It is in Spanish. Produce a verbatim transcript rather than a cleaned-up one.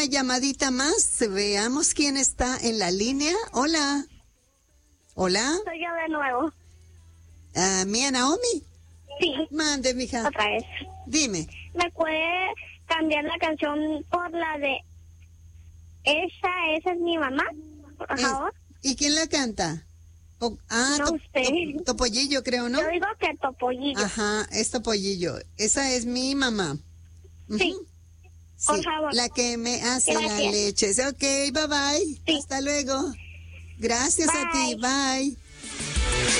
llamadita más. Veamos quién está en la línea. Hola. Hola. Soy yo de nuevo. Uh, ¿Mía Naomi? Sí. Mande, mija. Otra vez. Dime. ¿Me puede cambiar la canción por la de Esa, esa es mi mamá? Por favor. Es, ¿Y quién la canta? O, ah, No to, usted. To, Topollillo, creo, ¿no? Yo digo que Topollillo. Ajá, es Topollillo. Esa es mi mamá. Sí. Uh-huh. Por Sí, favor. la que me hace Gracias. la leche. Ok, bye bye. Sí. Hasta luego. Gracias Bye. a ti. Bye.